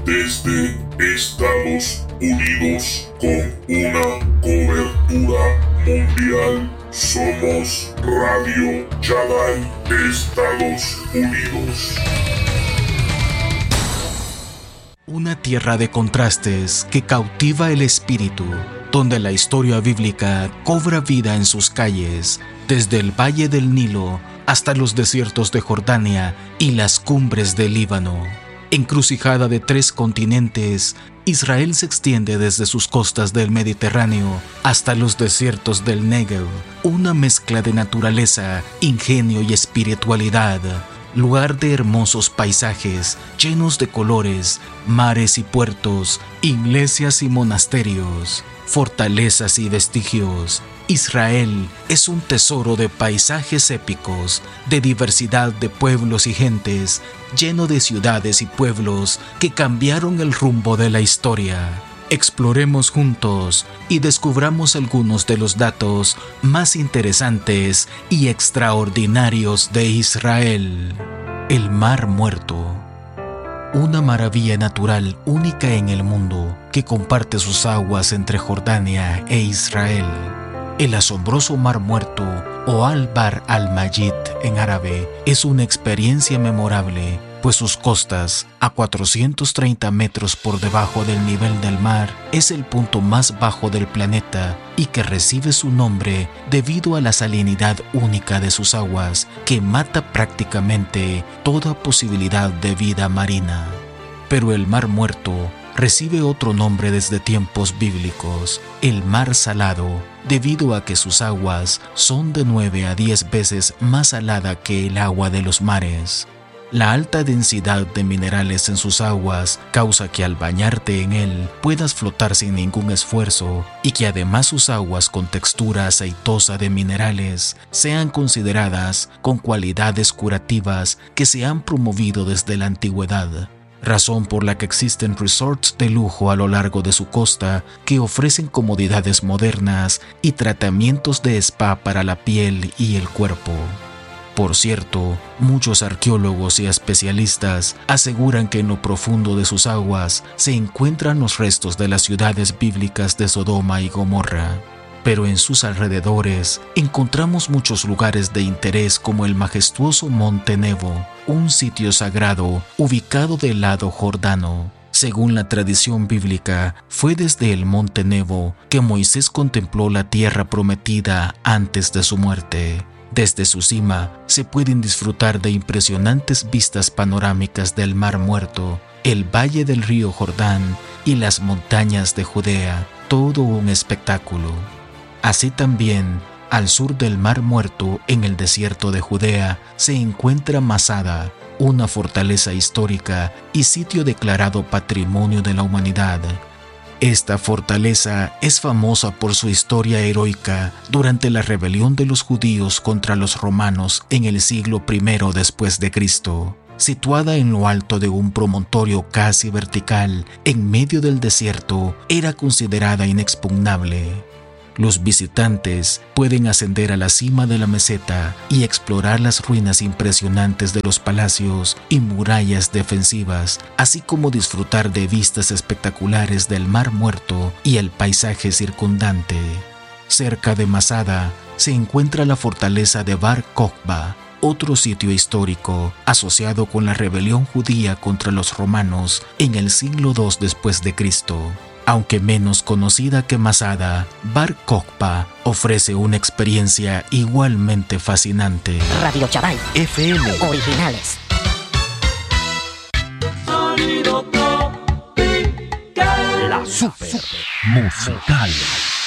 desde Estados Unidos con una cobertura mundial. Somos Radio Jedi Estados Unidos. Una tierra de contrastes que cautiva el espíritu, donde la historia bíblica cobra vida en sus calles, desde el valle del Nilo hasta los desiertos de Jordania y las cumbres del Líbano. Encrucijada de 3 continentes, Israel se extiende desde sus costas del Mediterráneo hasta los desiertos del Negev, una mezcla de naturaleza, ingenio y espiritualidad. Lugar de hermosos paisajes, llenos de colores, mares y puertos, iglesias y monasterios, fortalezas y vestigios. Israel es un tesoro de paisajes épicos, de diversidad de pueblos y gentes, lleno de ciudades y pueblos que cambiaron el rumbo de la historia. Exploremos juntos y descubramos algunos de los datos más interesantes y extraordinarios de Israel. El Mar Muerto. Una maravilla natural única en el mundo que comparte sus aguas entre Jordania e Israel. El asombroso Mar Muerto, o Al-Bahr al-Mayit en árabe, es una experiencia memorable, pues sus costas, a 430 metros por debajo del nivel del mar, es el punto más bajo del planeta y que recibe su nombre debido a la salinidad única de sus aguas, que mata prácticamente toda posibilidad de vida marina. Pero el Mar Muerto recibe otro nombre desde tiempos bíblicos, el Mar Salado, debido a que sus aguas son de 9 a 10 veces más salada que el agua de los mares. La alta densidad de minerales en sus aguas causa que al bañarte en él puedas flotar sin ningún esfuerzo y que además sus aguas con textura aceitosa de minerales sean consideradas con cualidades curativas que se han promovido desde la antigüedad. Razón por la que existen resorts de lujo a lo largo de su costa que ofrecen comodidades modernas y tratamientos de spa para la piel y el cuerpo. Por cierto, muchos arqueólogos y especialistas aseguran que en lo profundo de sus aguas se encuentran los restos de las ciudades bíblicas de Sodoma y Gomorra. Pero en sus alrededores encontramos muchos lugares de interés como el majestuoso Monte Nebo, un sitio sagrado ubicado del lado jordano. Según la tradición bíblica, fue desde el Monte Nebo que Moisés contempló la tierra prometida antes de su muerte. Desde su cima se pueden disfrutar de impresionantes vistas panorámicas del Mar Muerto, el valle del río Jordán y las montañas de Judea, todo un espectáculo. Así también, al sur del Mar Muerto, en el desierto de Judea, se encuentra Masada, una fortaleza histórica y sitio declarado Patrimonio de la Humanidad. Esta fortaleza es famosa por su historia heroica durante la rebelión de los judíos contra los romanos en el siglo I después de Cristo. Situada en lo alto de un promontorio casi vertical en medio del desierto, era considerada inexpugnable. Los visitantes pueden ascender a la cima de la meseta y explorar las ruinas impresionantes de los palacios y murallas defensivas, así como disfrutar de vistas espectaculares del Mar Muerto y el paisaje circundante. Cerca de Masada se encuentra la fortaleza de Bar Kokhba, otro sitio histórico asociado con la rebelión judía contra los romanos en el siglo II después de Cristo. Aunque menos conocida que Masada, Bar Kokhba ofrece una experiencia igualmente fascinante. Radio Chabay FM Originales. Sonido tropical. La super musical.